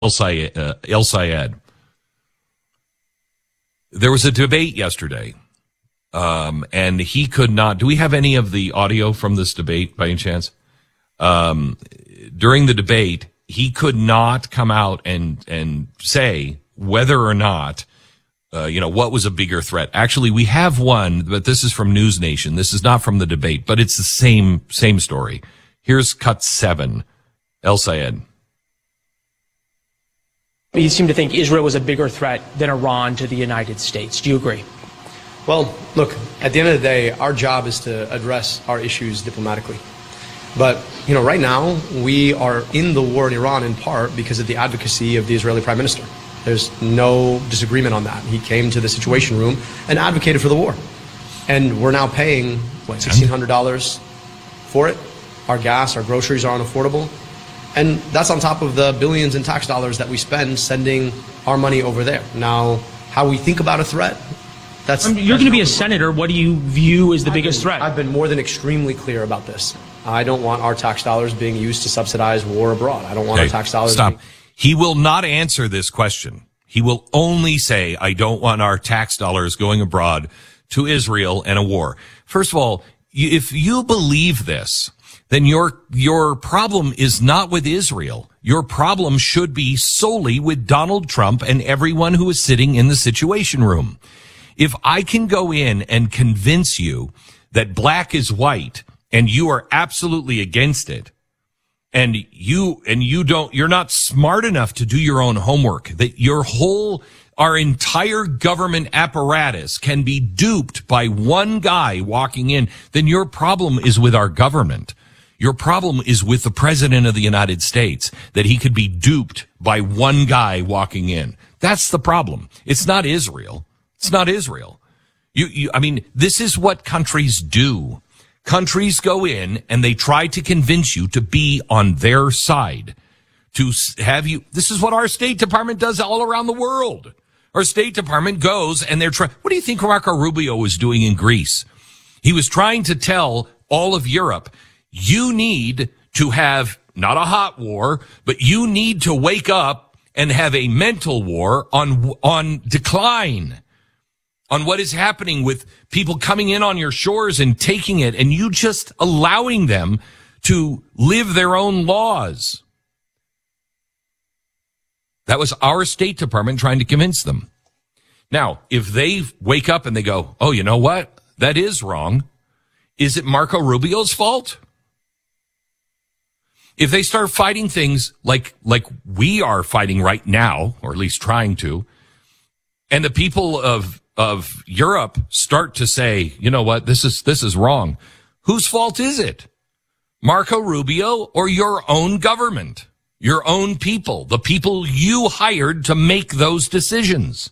El Sayed. There was a debate yesterday, and he could not. Do we have any of the audio from this debate by any chance? During the debate, he could not come out and say whether or not, what was a bigger threat. Actually, we have one, but this is from News Nation. This is not from the debate, but it's the same story. Here's cut 7. El Sayed. You seem to think Israel was a bigger threat than Iran to the United States. Do you agree? Well, look, at the end of the day, our job is to address our issues diplomatically. But, right now, we are in the war in Iran in part because of the advocacy of the Israeli Prime Minister. There's no disagreement on that. He came to the Situation Room and advocated for the war. And we're now paying, $1,600 for it. Our gas, our groceries are unaffordable. And that's on top of the billions in tax dollars that we spend sending our money over there. Now, how we think about a threat, you're going to be a senator. What do you view as the biggest threat? I've been more than extremely clear about this. I don't want our tax dollars being used to subsidize war abroad. I don't want our tax dollars. Stop. He will not answer this question. He will only say, I don't want our tax dollars going abroad to Israel and a war. First of all, if you believe this, then your problem is not with Israel. Your problem should be solely with Donald Trump and everyone who is sitting in the Situation Room. If I can go in and convince you that black is white and you are absolutely against it, and you're not smart enough to do your own homework, that our entire government apparatus can be duped by one guy walking in, then your problem is with our government. Your problem is with the President of the United States, that he could be duped by one guy walking in. That's the problem. It's not Israel. It's not Israel. This is what countries do. Countries go in and they try to convince you to be on their side, to have you. This is what our State Department does all around the world. Our State Department goes and they're trying. What do you think Marco Rubio was doing in Greece? He was trying to tell all of Europe, you need to have not a hot war, but you need to wake up and have a mental war on decline, on what is happening with people coming in on your shores and taking it, and you just allowing them to live their own laws. That was our State Department trying to convince them. Now, if they wake up and they go, oh, you know what? That is wrong. Is it Marco Rubio's fault? If they start fighting things like we are fighting right now, or at least trying to, and the people of Europe start to say, you know what, this is wrong, whose fault is it? Marco Rubio or your own government, your own people, the people you hired to make those decisions?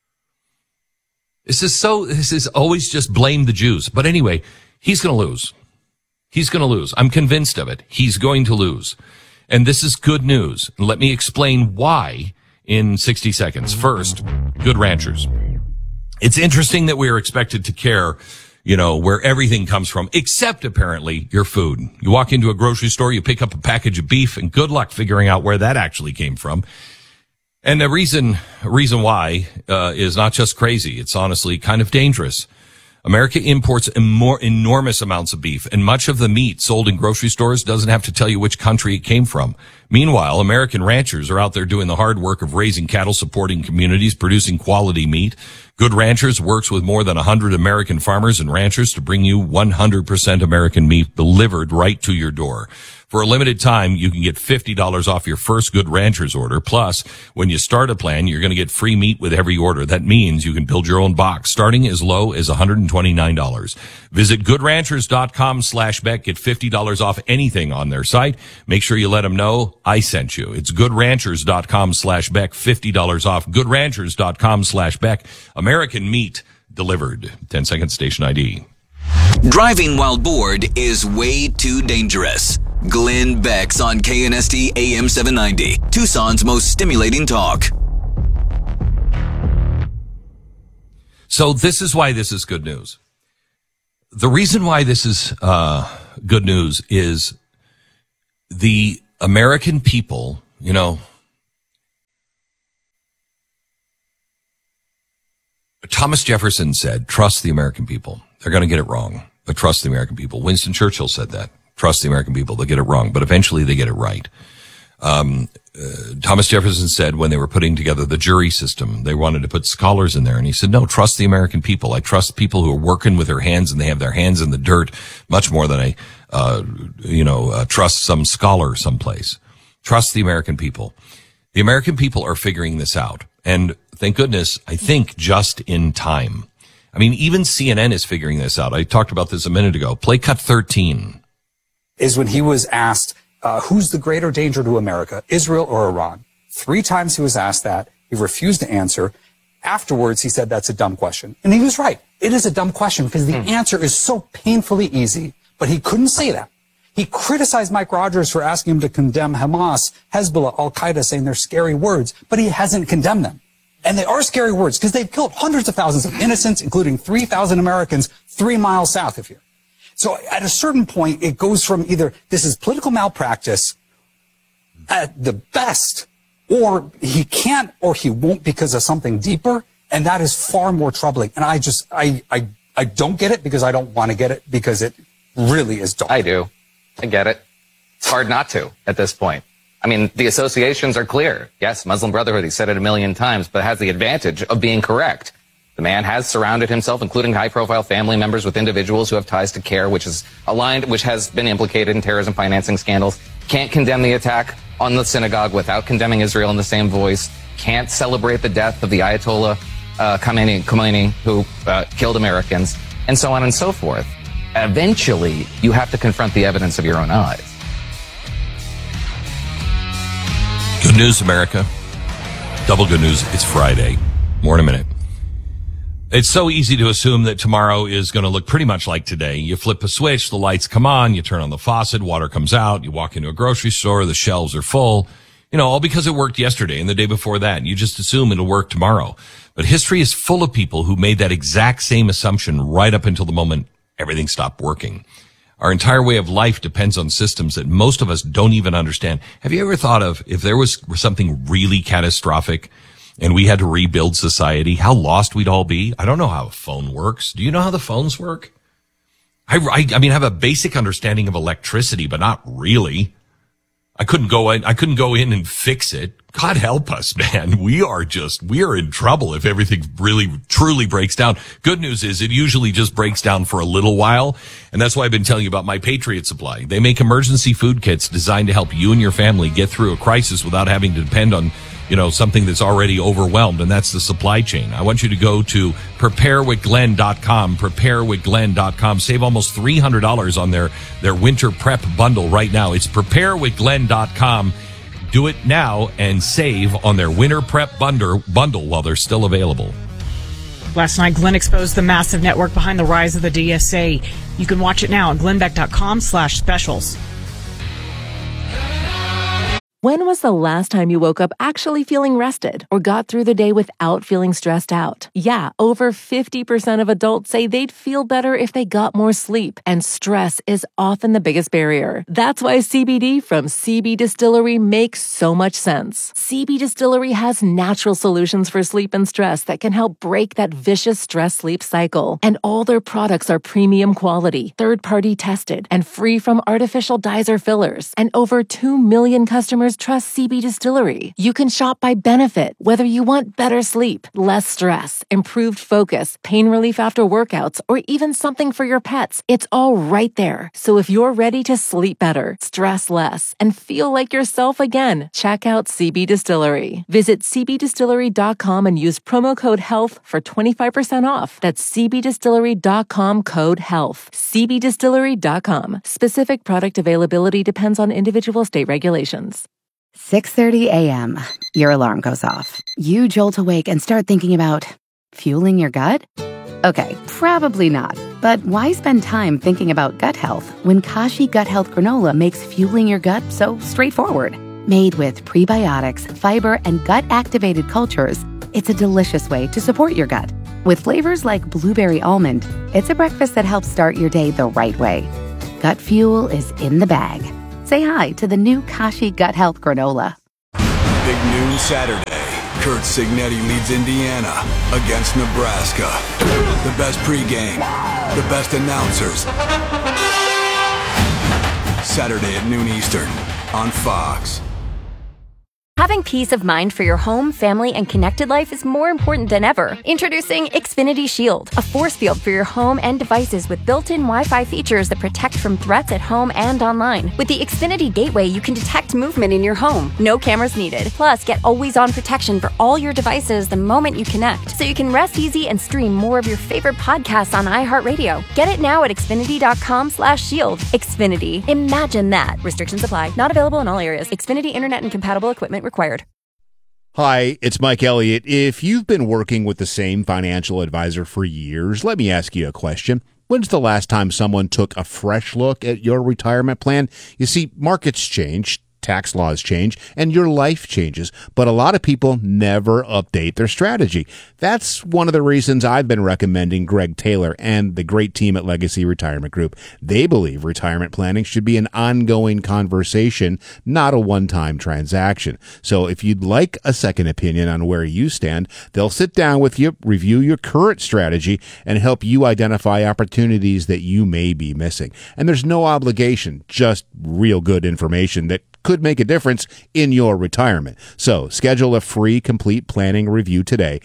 This is always just blame the Jews. But anyway, he's going to lose. He's going to lose. I'm convinced of it. He's going to lose. And this is good news. Let me explain why in 60 seconds. First, Good Ranchers. It's interesting that we are expected to care, where everything comes from, except apparently your food. You walk into a grocery store, you pick up a package of beef, and good luck figuring out where that actually came from. And the reason why is not just crazy. It's honestly kind of dangerous. America imports enormous amounts of beef, and much of the meat sold in grocery stores doesn't have to tell you which country it came from. Meanwhile, American ranchers are out there doing the hard work of raising cattle, supporting communities, producing quality meat. Good Ranchers works with more than 100 American farmers and ranchers to bring you 100% American meat delivered right to your door. For a limited time, you can get $50 off your first Good Ranchers order. Plus, when you start a plan, you're going to get free meat with every order. That means you can build your own box, starting as low as $129. Visit goodranchers.com/Beck. Get $50 off anything on their site. Make sure you let them know I sent you. It's goodranchers.com/Beck. $50 off. goodranchers.com/Beck. American meat delivered. 10-second station ID. Driving while bored is way too dangerous. Glenn Beck's on KNST AM 790, Tucson's most stimulating talk. So this is why this is good news. The reason why this is good news is the American people, Thomas Jefferson said, trust the American people. They're going to get it wrong, but trust the American people. Winston Churchill said that. Trust the American people. They'll get it wrong, but eventually they get it right. Thomas Jefferson said when they were putting together the jury system, they wanted to put scholars in there. And he said, no, trust the American people. I trust people who are working with their hands and they have their hands in the dirt much more than I trust some scholar someplace. Trust the American people. The American people are figuring this out. And thank goodness, I think just in time. I mean, even CNN is figuring this out. I talked about this a minute ago. Play cut 13. Is when he was asked, who's the greater danger to America, Israel or Iran? 3 times he was asked that. He refused to answer. Afterwards, he said that's a dumb question. And he was right. It is a dumb question because the answer is so painfully easy. But he couldn't say that. He criticized Mike Rogers for asking him to condemn Hamas, Hezbollah, Al-Qaeda, saying they're scary words, but he hasn't condemned them. And they are scary words because they've killed hundreds of thousands of innocents, including 3,000 Americans 3 miles south of here. So at a certain point, it goes from either this is political malpractice at the best, or he can't or he won't because of something deeper. And that is far more troubling. And I don't get it because I don't want to get it because it really is dark. I do. I get it. It's hard not to at this point. I mean, the associations are clear. Yes, Muslim Brotherhood, he said it a million times, but has the advantage of being correct. The man has surrounded himself, including high-profile family members, with individuals who have ties to CAIR, which has been implicated in terrorism financing scandals. Can't condemn the attack on the synagogue without condemning Israel in the same voice. Can't celebrate the death of the Ayatollah Khomeini, who killed Americans, and so on and so forth. Eventually, you have to confront the evidence of your own eyes. Good news, America. Double good news. It's Friday. More in a minute. It's so easy to assume that tomorrow is going to look pretty much like today. You flip a switch, the lights come on, you turn on the faucet, water comes out, you walk into a grocery store, the shelves are full. You know, all because it worked yesterday and the day before that. You just assume it'll work tomorrow. But history is full of people who made that exact same assumption right up until the moment everything stopped working. Our entire way of life depends on systems that most of us don't even understand. Have you ever thought of if there was something really catastrophic and we had to rebuild society, how lost we'd all be? I don't know how a phone works. Do you know how the phones work? I mean, I have a basic understanding of electricity, but not really. I couldn't go in and fix it. God help us, man. We are in trouble if everything really truly breaks down. Good news is it usually just breaks down for a little while. And that's why I've been telling you about My Patriot Supply. They make emergency food kits designed to help you and your family get through a crisis without having to depend on, something that's already overwhelmed, and that's the supply chain. I want you to go to preparewithglenn.com, preparewithglenn.com. Save almost $300 on their winter prep bundle right now. It's preparewithglenn.com. Do it now and save on their winter prep bundle while they're still available. Last night, Glenn exposed the massive network behind the rise of the DSA. You can watch it now at glennbeck.com/specials. When was the last time you woke up actually feeling rested or got through the day without feeling stressed out? Yeah, over 50% of adults say they'd feel better if they got more sleep, and stress is often the biggest barrier. That's why CBD from CB Distillery makes so much sense. CB Distillery has natural solutions for sleep and stress that can help break that vicious stress-sleep cycle. And all their products are premium quality, third-party tested, and free from artificial dyes or fillers. And over 2 million customers trust CB Distillery. You can shop by benefit, whether you want better sleep, less stress, improved focus, pain relief after workouts, or even something for your pets. It's all right there. So if you're ready to sleep better, stress less, and feel like yourself again, check out CB Distillery. Visit cbdistillery.com and use promo code HEALTH for 25% off. That's cbdistillery.com, code HEALTH. cbdistillery.com. Specific product availability depends on individual state regulations. 6:30 a.m. Your alarm goes off. You jolt awake and start thinking about fueling your gut? Okay, probably not. But why spend time thinking about gut health when Kashi Gut Health Granola makes fueling your gut so straightforward? Made with prebiotics, fiber, and gut-activated cultures, it's a delicious way to support your gut. With flavors like blueberry almond, it's a breakfast that helps start your day the right way. Gut fuel is in the bag. Say hi to the new Kashi Gut Health Granola. Big Noon Saturday Kurt Signetti leads Indiana against Nebraska. The best pregame, the best announcers. Saturday at noon Eastern on Fox. Having peace of mind for your home, family, and connected life is more important than ever. Introducing Xfinity Shield, a force field for your home and devices with built-in Wi-Fi features that protect from threats at home and online. With the Xfinity Gateway, you can detect movement in your home. No cameras needed. Plus, get always-on protection for all your devices the moment you connect, so you can rest easy and stream more of your favorite podcasts on iHeartRadio. Get it now at Xfinity.com/shield. Xfinity. Imagine that. Restrictions apply. Not available in all areas. Xfinity Internet and compatible equipment required. Hi, it's Mike Elliott. If you've been working with the same financial advisor for years, let me ask you a question. When's the last time someone took a fresh look at your retirement plan? You see, markets change, tax laws change, and your life changes, but a lot of people never update their strategy. That's one of the reasons I've been recommending Greg Taylor and the great team at Legacy Retirement Group. They believe retirement planning should be an ongoing conversation, not a one-time transaction. So if you'd like a second opinion on where you stand, they'll sit down with you, review your current strategy, and help you identify opportunities that you may be missing. And there's no obligation, just real good information that could make a difference in your retirement. So schedule a free complete planning review today.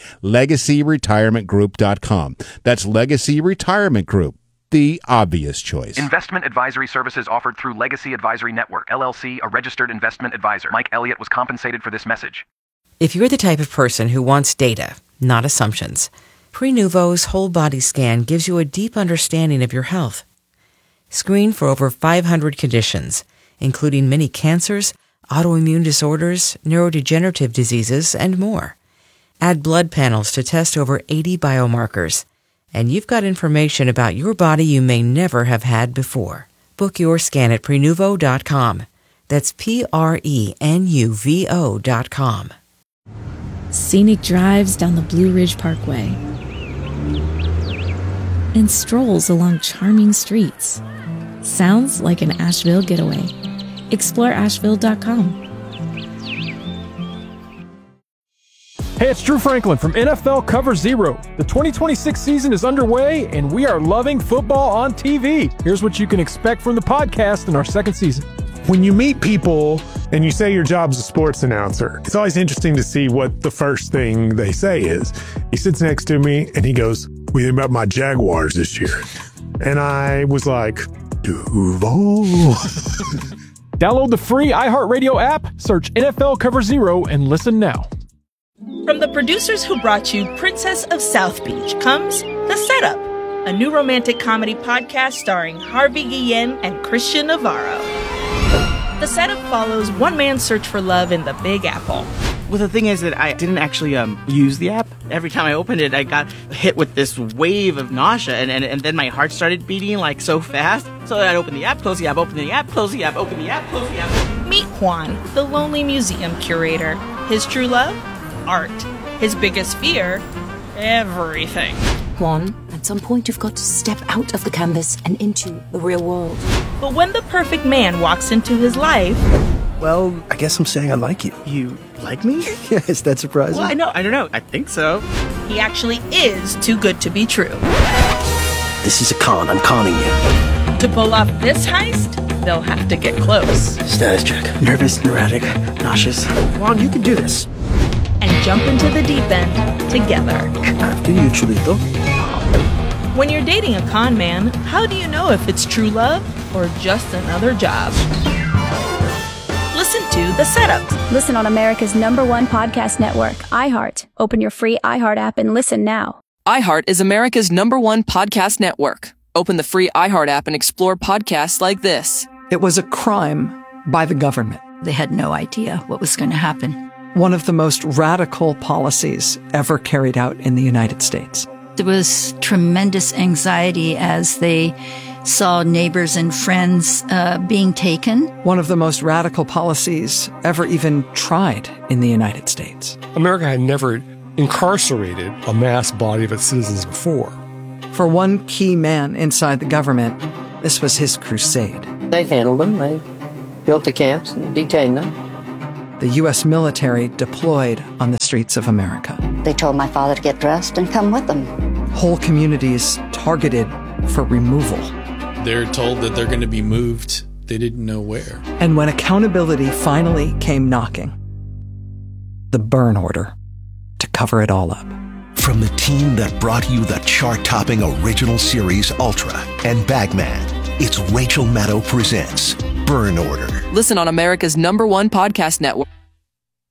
LegacyRetirementGroup.com. That's Legacy Retirement Group, the obvious choice. Investment advisory services offered through Legacy Advisory Network, LLC, a registered investment advisor. Mike Elliott was compensated for this message. If you're the type of person who wants data, not assumptions, Prenuvo's whole body scan gives you a deep understanding of your health. Screen for over 500 conditions, including many cancers, autoimmune disorders, neurodegenerative diseases, and more. Add blood panels to test over 80 biomarkers, and you've got information about your body you may never have had before. Book your scan at Prenuvo.com. That's Prenuvo.com. Scenic drives down the Blue Ridge Parkway and strolls along charming streets. Sounds like an Asheville getaway. Explore Asheville.com. Hey, it's Drew Franklin from NFL Cover Zero. The 2026 season is underway, and we are loving football on TV. Here's what you can expect from the podcast in our second season. When you meet people and you say your job's a sports announcer, it's always interesting to see what the first thing they say is. He sits next to me and he goes, "What do you think about my Jaguars this year?" And I was like, Duval. Download the free iHeartRadio app, search NFL Cover Zero, and listen now. From the producers who brought you Princess of South Beach comes The Setup, a new romantic comedy podcast starring Harvey Guillen and Christian Navarro. The Setup follows one man's search for love in the Big Apple. Well, the thing is that I didn't actually use the app. Every time I opened it, I got hit with this wave of nausea, and then my heart started beating like so fast. So I'd open the app, close the app, open the app, close the app, open the app, close the app. Meet Juan, the lonely museum curator. His true love? Art. His biggest fear? Everything. Juan, at some point you've got to step out of the canvas and into the real world. But when the perfect man walks into his life... Well, I guess I'm saying I like you. You like me? Yeah, is that surprising? Well, I don't know. I think so. He actually is too good to be true. This is a con. I'm conning you. To pull off this heist, they'll have to get close. Status check. Nervous, neurotic, nauseous. Juan, you can do this. And jump into the deep end together. After you, Chulito. When you're dating a con man, how do you know if it's true love or just another job? Listen to The Setup. Listen on America's #1 podcast network, iHeart. Open your free iHeart app and listen now. iHeart is America's #1 podcast network. Open the free iHeart app and explore podcasts like this. It was a crime by the government. They had no idea what was going to happen. One of the most radical policies ever carried out in the United States. There was tremendous anxiety as they saw neighbors and friends being taken. One of the most radical policies ever even tried in the United States. America had never incarcerated a mass body of its citizens before. For one key man inside the government, this was his crusade. They handled them. They built the camps and detained them. the U.S. military deployed on the streets of America. They told my father to get dressed and come with them. Whole communities targeted for removal. They're told that they're going to be moved. They didn't know where. And when accountability finally came knocking, the burn order to cover it all up. From the team that brought you the chart-topping original series Ultra and Bagman, it's Rachel Maddow presents Burn Order. Listen on America's #1 podcast network.